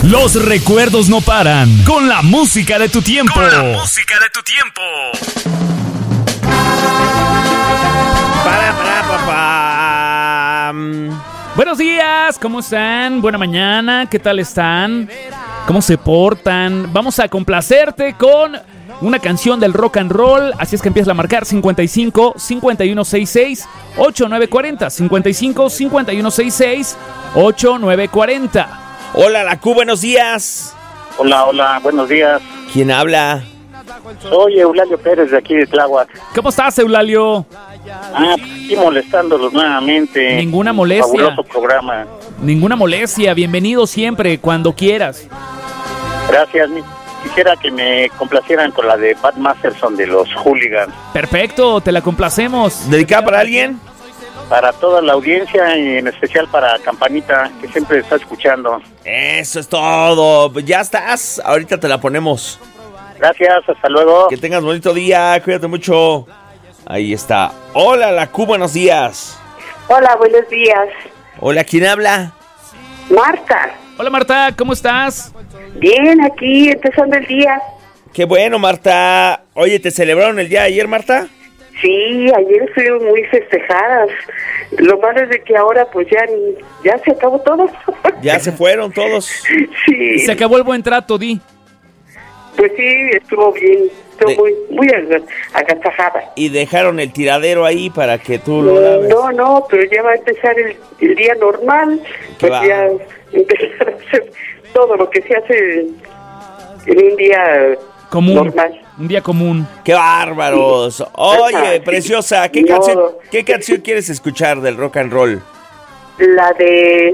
Los recuerdos no paran. Con la música de tu tiempo. Buenos días, ¿cómo están? Buena mañana, ¿qué tal están? ¿Cómo se portan? Vamos a complacerte con una canción del rock and roll, así es que empiezas a marcar 55 5166 8940, 55 5166 8940. Hola, la Q, buenos días. Hola, buenos días. ¿Quién habla? Soy Eulalio Pérez de aquí de Tláhuac. ¿Cómo estás, Eulalio? Aquí molestándolos nuevamente. Ninguna molestia. Fabuloso programa. Ninguna molestia, bienvenido siempre, cuando quieras. Gracias. Quisiera que me complacieran con la de Pat Masterson de los Hooligans. Perfecto, te la complacemos. ¿Dedicada para alguien? Para toda la audiencia y en especial para Campanita, que siempre está escuchando. Eso es todo. Ya estás. Ahorita te la ponemos. Gracias, hasta luego. Que tengas bonito día. Cuídate mucho. Ahí está. Hola, la Q, buenos días. Hola, buenos días. Hola, ¿quién habla? Marta. Hola, Marta, ¿cómo estás? Bien, aquí empezando el día. Qué bueno, Marta. Oye, ¿te celebraron el día de ayer, Marta? Sí, ayer estuvimos muy festejadas. Lo malo es de que ahora pues ya se acabó todo. Ya se fueron todos. Sí. Se acabó el buen trato, Di. Pues sí, estuvo bien. Estuvo muy agasajada. Y dejaron el tiradero ahí para que tú lo laves. No, pero ya va a empezar el día normal. Pues va? ya empezar a hacer todo lo que se hace en un día común. Normal. Un día común. ¡Qué bárbaros! Oye, preciosa, ¿qué canción quieres escuchar del rock and roll? La de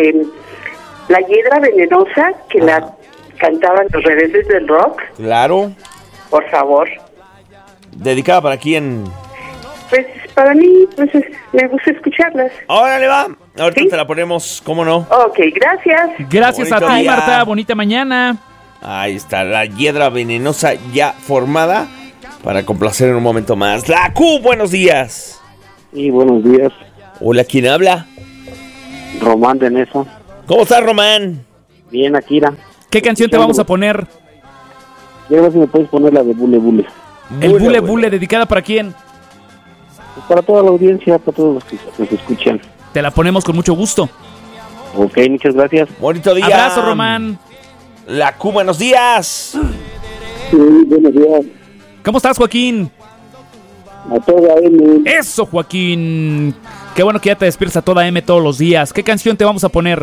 La Hiedra Venenosa, que la cantaban los Rebeldes del Rock. Claro. Por favor. ¿Dedicada para quién? Pues para mí, pues me gusta escucharlas. Órale, va. Ahorita ¿Sí? te la ponemos, ¿cómo no? Ok, gracias. Gracias Bonito a ti, día. Marta. Bonita mañana. Ahí está, la hiedra venenosa ya formada para complacer en un momento más. La Q, buenos días. Sí, buenos días. Hola, ¿quién habla? Román de Nesa. ¿Cómo estás, Román? Bien, Akira. ¿Qué canción te vamos a poner? Yo ver si me puedes poner la de Bule Bule. El Bule Bule, ¿dedicada para quién? Pues para toda la audiencia, para todos los que nos escuchan. Te la ponemos con mucho gusto. Ok, muchas gracias. Bonito día. Abrazo, Román. La Q, buenos días. Sí, buenos días. ¿Cómo estás, Joaquín? A toda M. Eso, Joaquín. Qué bueno que ya te despiertas a toda M todos los días. ¿Qué canción te vamos a poner?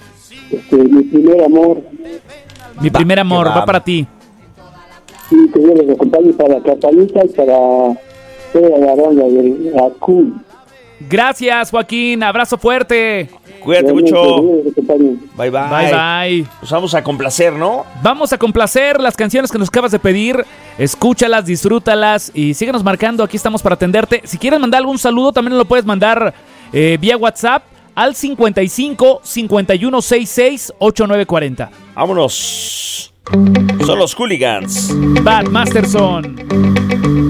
Mi primer amor. Mi primer amor, va. va para ti. Sí, que Dios les acompañe para Catalita y para toda la banda de la Q. Gracias, Joaquín. Abrazo fuerte. Cuídate Realmente, mucho. Dios les acompañe. Bye, bye. Bye, bye. Nos vamos a complacer, ¿no? Vamos a complacer las canciones que nos acabas de pedir. Escúchalas, disfrútalas y síguenos marcando. Aquí estamos para atenderte. Si quieres mandar algún saludo, también lo puedes mandar vía WhatsApp al 55 5166 8940. Vámonos. Son los Hooligans. Pat Masterson.